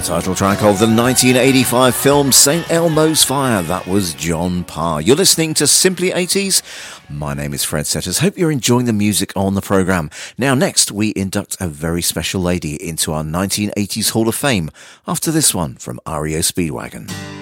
Title track of the 1985 film St. Elmo's Fire. That was John Parr. You're listening to Simply 80s. My name is Fred Setters. Hope you're enjoying the music on the programme. Now, next, we induct a very special lady into our 1980s Hall of Fame after this one from REO Speedwagon.